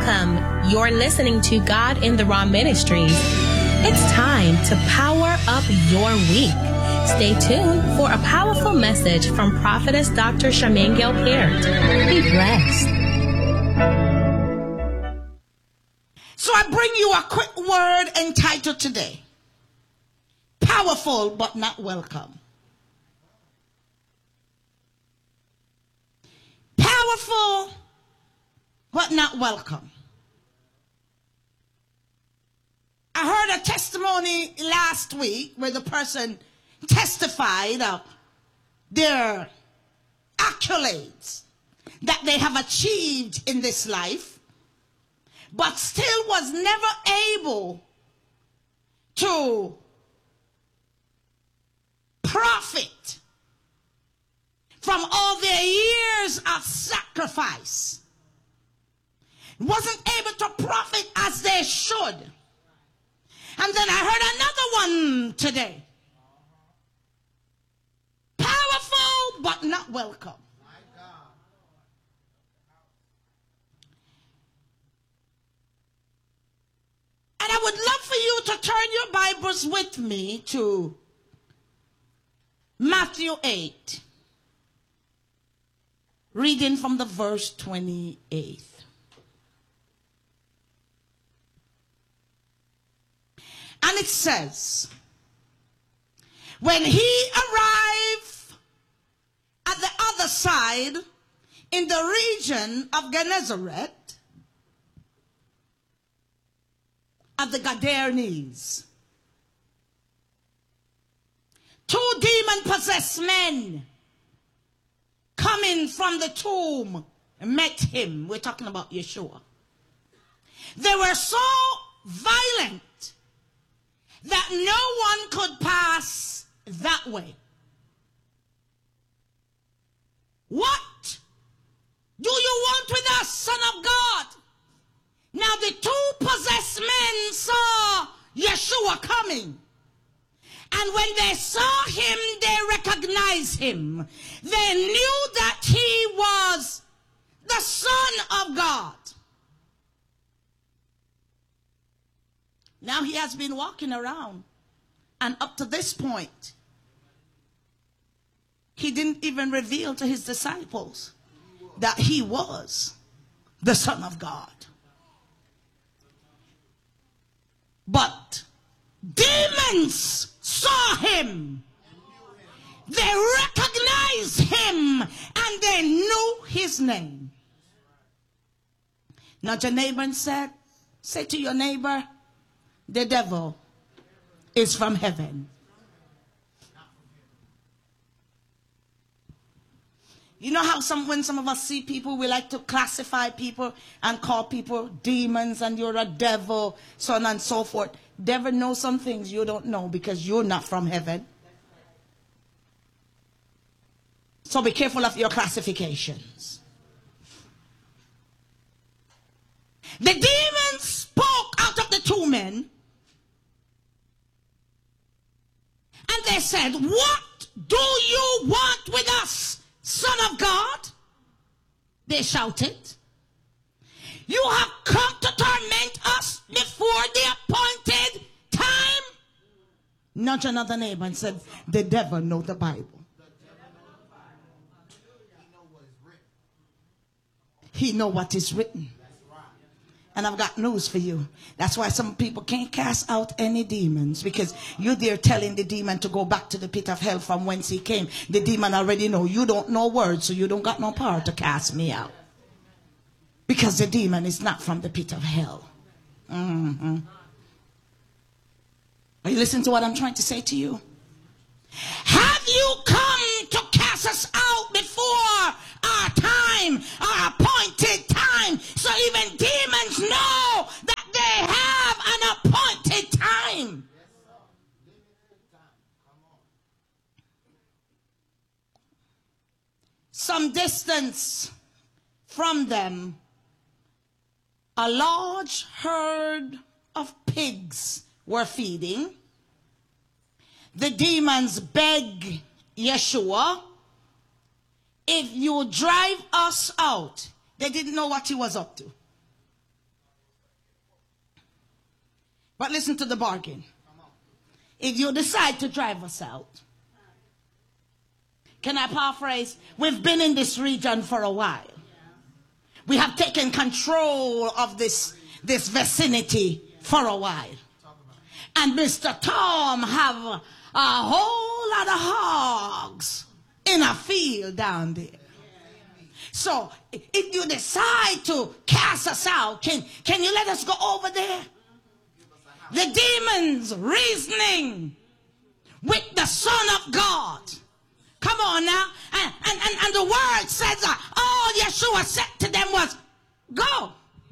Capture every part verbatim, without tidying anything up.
Welcome. You're listening to God in the Raw Ministries. It's time to power up your week. Stay tuned for a powerful message from Prophetess Doctor Charmaine Gilpert. Be blessed. So I bring you a quick word entitled today, Powerful but Not Welcome. Powerful but not welcome. I heard a testimony last week where the person testified of their accolades that they have achieved in this life, but still was never able to profit from all their years of sacrifice. Wasn't able to profit as they should. And then I heard another one today. Powerful but not welcome. And I would love for you to turn your Bibles with me to Matthew eight. Reading from the verse twenty-eight. And it says, when he arrived at the other side in the region of Gennesaret, at the Gadarenes, two demon-possessed men coming from the tomb met him. We're talking about Yeshua. They were so violent that no one could pass that way. What do you want with us, Son of God? Now the two possessed men saw Yeshua coming. And when they saw him, they recognized him. They knew that he was the Son of God. Now he has been walking around, and up to this point, he didn't even reveal to his disciples that he was the Son of God. But demons saw him. They recognized him, and they knew his name. Now your neighbor said, say to your neighbor, the devil is from heaven. You know how some when some of us see people, we like to classify people and call people demons and you're a devil, so on and so forth. Devil knows some things you don't know because you're not from heaven. So be careful of your classifications. The demons spoke out of the two men. And they said, what do you want with us, Son of God? They shouted. You have come to torment us before the appointed time. Nudge another neighbor and said, the devil know the Bible. He know what is written. And I've got news for you. That's why some people can't cast out any demons, because you're there telling the demon to go back to the pit of hell from whence he came. The demon already know. You don't know words, so you don't got no power to cast me out. Because the demon is not from the pit of hell. Mm-hmm. Are you listening to what I'm trying to say to you? Have you come to cast us out before our time, our appointed time, so even demons know that they have an appointed time? Some distance from them, a large herd of pigs were feeding. The demons begged Yeshua, if you drive us out. They didn't know what he was up to. But listen to the bargain. If you decide to drive us out, can I paraphrase? We've been in this region for a while. We have taken control of this, this vicinity for a while. And Mister Tom have a whole lot of hogs in a field down there. So if you decide to cast us out, can, can you let us go over there? The demons reasoning with the Son of God. Come on now. And, and, and, and the word says that all Yeshua said to them was, go.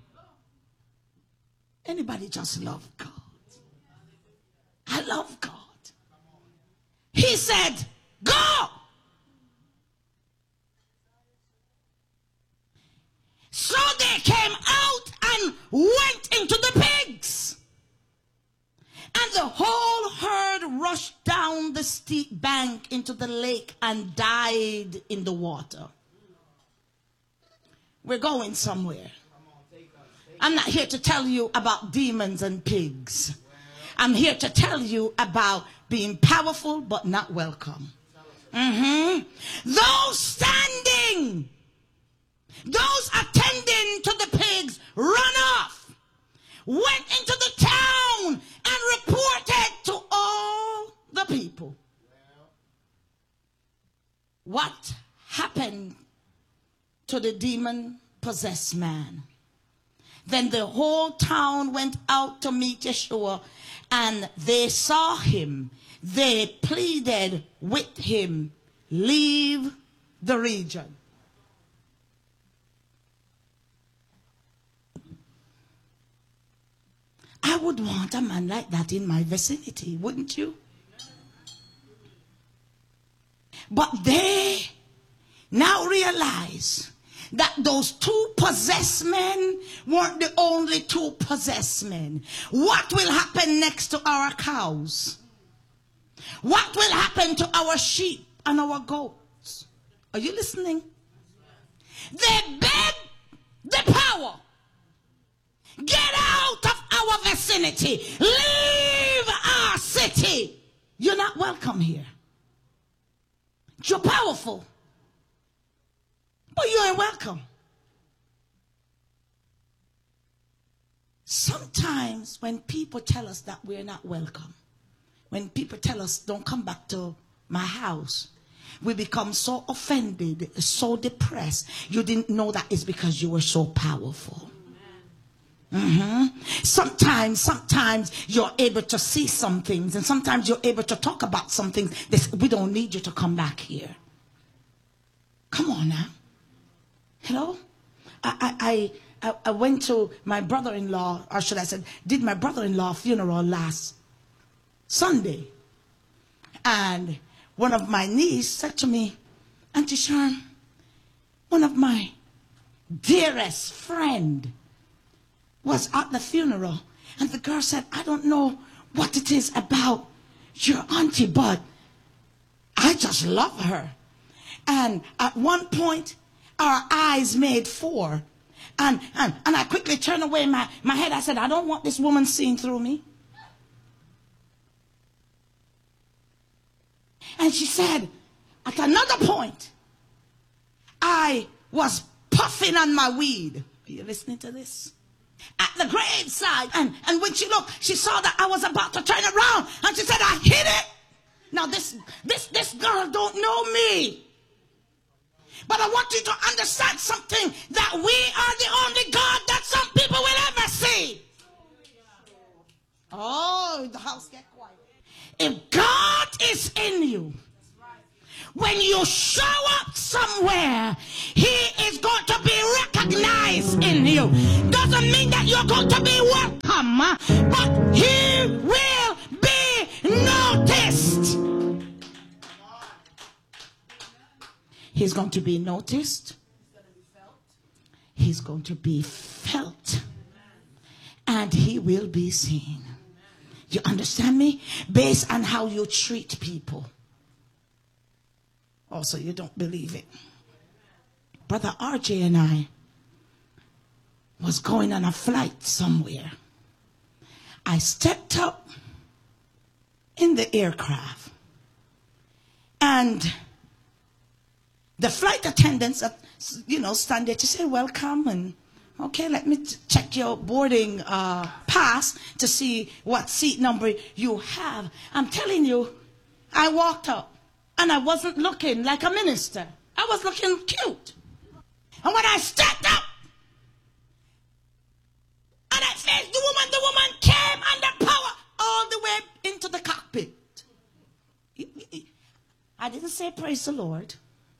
Anybody just love God? I love God. He said, go. So they came out and went into the pigs. And the whole herd rushed down the steep bank into the lake and died in the water. We're going somewhere. I'm not here to tell you about demons and pigs. I'm here to tell you about being powerful but not welcome. Mm-hmm. Those standing, those attending to the pigs run off, went into the town and reported to all the people. What happened to the demon-possessed man? Then the whole town went out to meet Yeshua, and they saw him. They pleaded with him, leave the region. I would want a man like that in my vicinity, wouldn't you? But they now realize that those two possessed men weren't the only two possessed men. What will happen next to our cows? What will happen to our sheep and our goats? Are you listening? They beg the power. Get out of our vicinity. Leave our city. You're not welcome here. You're powerful, but you ain't welcome. Sometimes when people tell us that we're not welcome, when people tell us don't come back to my house, we become so offended, so depressed. You didn't know that it's because you were so powerful. Mm-hmm. Sometimes, sometimes you're able to see some things, and sometimes you're able to talk about some things. This, we don't need you to come back here. Come on now. Hello? I, I, I, I went to my brother-in-law, or should I say, did my brother-in-law funeral last Sunday. And one of my nieces said to me, Auntie Sharon, one of my dearest friend was at the funeral, and the girl said, I don't know what it is about your auntie, but I just love her. And at one point, our eyes made four. And, and, and I quickly turned away my, my head. I said, I don't want this woman seeing through me. And she said, at another point, I was puffing on my weed. Are you listening to this? At the graveside, and, and when she looked, she saw that I was about to turn around, and she said, I hit it. Now this, this, this girl don't know me. But I want you to understand something, that we are the only God that some people will ever see. Oh, the house get quiet. If God is in you, when you show up somewhere, he is going to be recognized in you. Doesn't mean that you're going to be welcome, but he will be noticed. He's going to be noticed. He's going to be felt. And he will be seen. You understand me? Based on how you treat people. Also, you don't believe it. Brother R J and I was going on a flight somewhere. I stepped up in the aircraft, and the flight attendants, you know, stand there to say welcome, and okay, let me check your boarding uh, pass to see what seat number you have. I'm telling you, I walked up, and I wasn't looking like a minister. I was looking cute. And when I stepped up, and I faced the woman, the woman came under power all the way into the cockpit. I didn't say praise the Lord.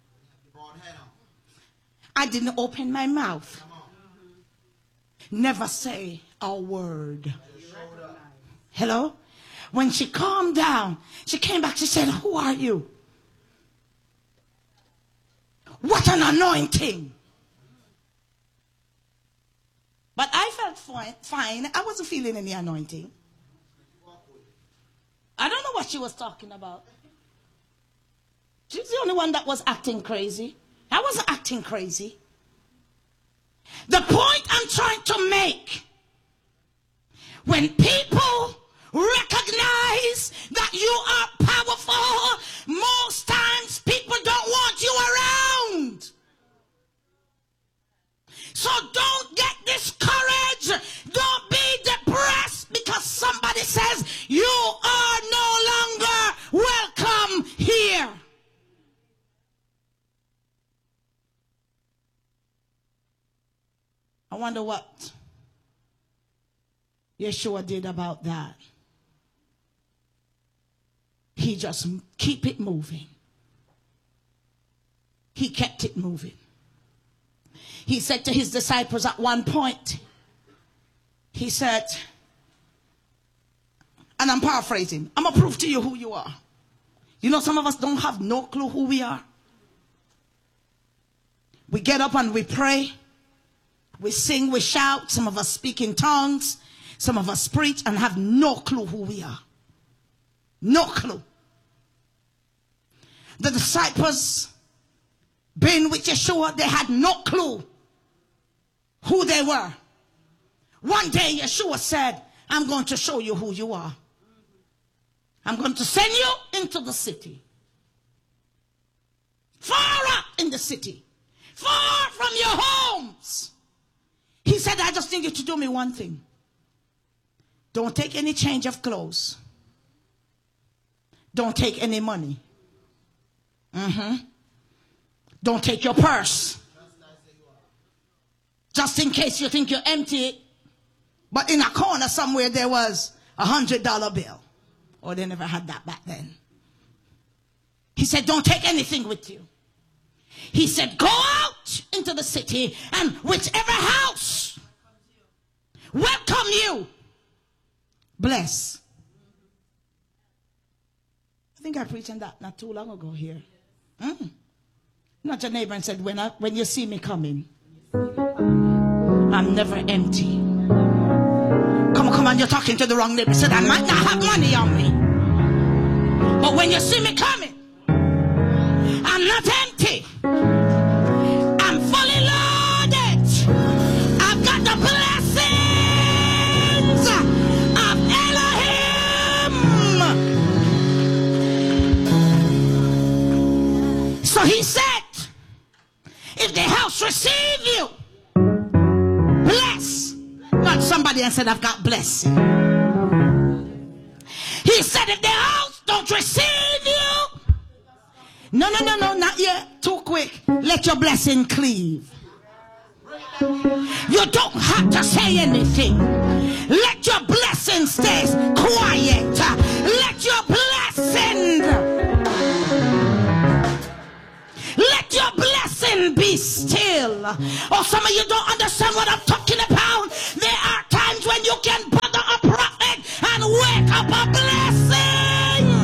I didn't open my mouth. Never say a word. Hello? When she calmed down, she came back, she said, who are you? What an anointing. But I felt fine, fine. I wasn't feeling any anointing. I don't know what she was talking about. She's the only one that was acting crazy. I wasn't acting crazy. The point I'm trying to make, when people recognize that you are powerful, most times people don't want you around. So don't get discouraged. Don't be depressed because somebody says you are no longer welcome here. I wonder what Yeshua did about that. He just keep it moving. He kept it moving. He said to his disciples at one point, he said, and I'm paraphrasing, I'm going to prove to you who you are. You know, some of us don't have no clue who we are. We get up and we pray. We sing, we shout. Some of us speak in tongues. Some of us preach and have no clue who we are. No clue. The disciples, being with Yeshua, they had no clue who they were. One day Yeshua said, I'm going to show you who you are. I'm going to send you into the city. Far up in the city. Far from your homes. He said, I just need you to do me one thing. Don't take any change of clothes. Don't take any money. Mm-hmm. Don't take your purse. Just in case you think you're empty. But in a corner somewhere there was a hundred dollar bill. Oh, they never had that back then. He said, don't take anything with you. He said, go out into the city and whichever house welcome you, bless. I think I preached on that not too long ago here. Mm. Not your neighbor and said, when, I, when you see me coming, I'm never empty. Come on, come on, you're talking to the wrong neighbor. Said, I might not have money on me, but when you see me coming, I'm not empty. I'm fully loaded. I've got the blessings of Elohim. So he said, if the house receive you, bless. Not somebody and said, I've got blessing. He said, if the house don't receive you, no, no, no, no, not yet. Too quick. Let your blessing cleave. You don't have to say anything. Let your blessing stay quiet. Let your blessing, let your blessing be still. Oh, some of you don't understand what I'm talking about. There are times when you can bother a prophet and wake up a blessing.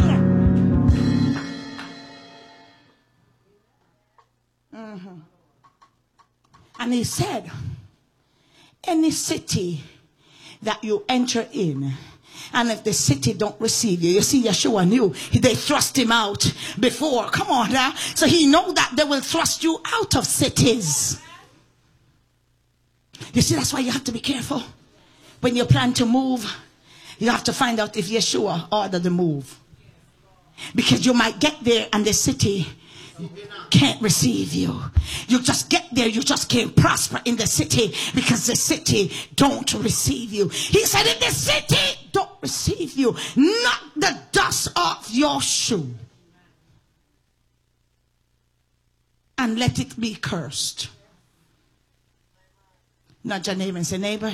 Mm-hmm. And he said, any city that you enter in, and if the city don't receive you, you see, Yeshua knew they thrust him out before. Come on now. So he know that they will thrust you out of cities. You see, that's why you have to be careful when you plan to move. You have to find out if Yeshua ordered the move. Because you might get there and the city can't receive you. You just get there, you just can't prosper in the city because the city don't receive you. He said, if the city don't receive you, knock the dust off your shoe and let it be cursed. Nudge your neighbor and say, neighbor,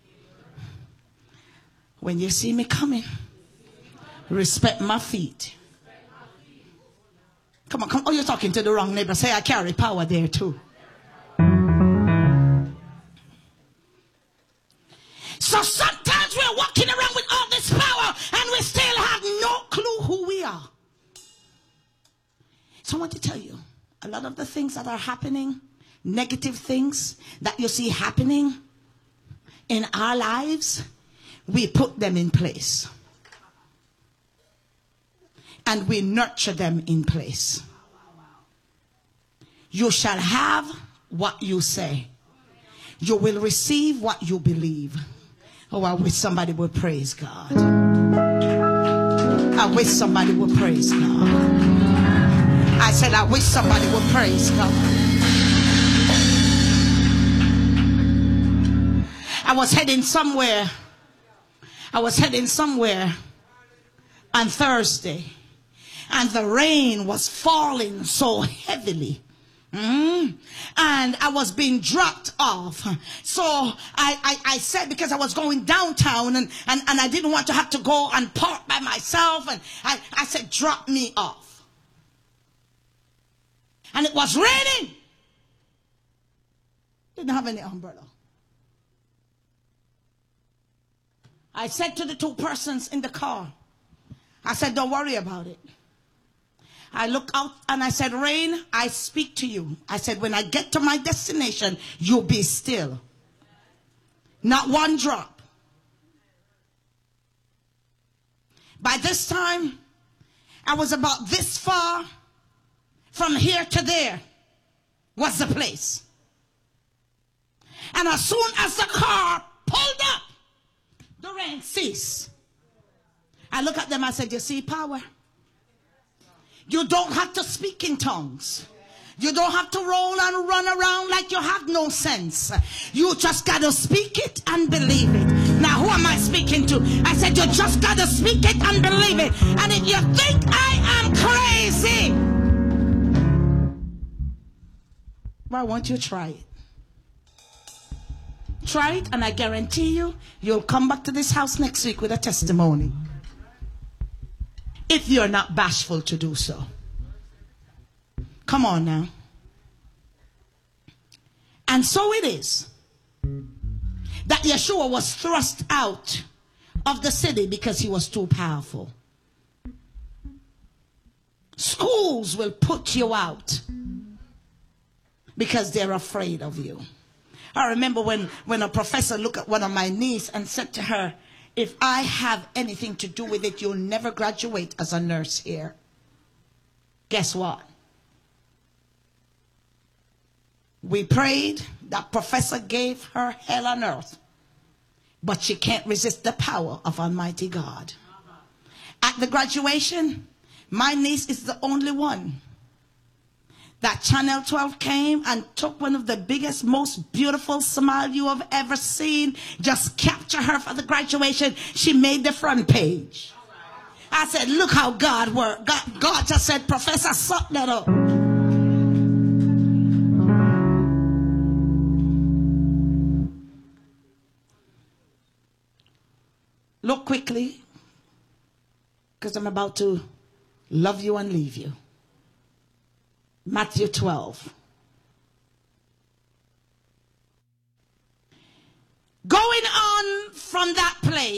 when you see me coming, respect my feet. Come on, come on. Oh, you're talking to the wrong neighbor. Say, I carry power there too. So sometimes we're walking around with all this power and we still have no clue who we are. So I want to tell you, a lot of the things that are happening, negative things that you see happening in our lives, we put them in place. And we nurture them in place. You shall have what you say. You will receive what you believe. Oh, I wish somebody would praise God. I wish somebody would praise God. I said, I wish somebody would praise God. I was heading somewhere. I was heading somewhere on Thursday. And the rain was falling so heavily. Mm-hmm. And I was being dropped off. So I, I, I said, because I was going downtown and, and, and I didn't want to have to go and park by myself. And I, I said, drop me off. And it was raining. Didn't have any umbrella. I said to the two persons in the car, I said, don't worry about it. I looked out and I said, rain, I speak to you. I said, when I get to my destination, you'll be still. Not one drop. By this time, I was about this far from here to there was the place. And as soon as the car pulled up, the rain ceased. I look at them, I said, you see power? You don't have to speak in tongues. You don't have to roll and run around like you have no sense. You just got to speak it and believe it. Now, who am I speaking to? I said, you just got to speak it and believe it. And if you think I am crazy, why won't you try it? Try it, and I guarantee you, you'll come back to this house next week with a testimony. If you're not bashful to do so. Come on now. And so it is that Yeshua was thrust out of the city because he was too powerful. Schools will put you out because they're afraid of you. I remember when, when a professor looked at one of my niece and said to her, if I have anything to do with it, you'll never graduate as a nurse here. Guess what? We prayed. That professor gave her hell on earth. But she can't resist the power of Almighty God. At the graduation, my niece is the only one that Channel twelve came and took one of the biggest, most beautiful smile you have ever seen. Just capture her for the graduation. She made the front page. I said, look how God worked. God, God just said, Professor, suck that up. Look quickly, because I'm about to love you and leave you. Matthew twelve. Going on from that place.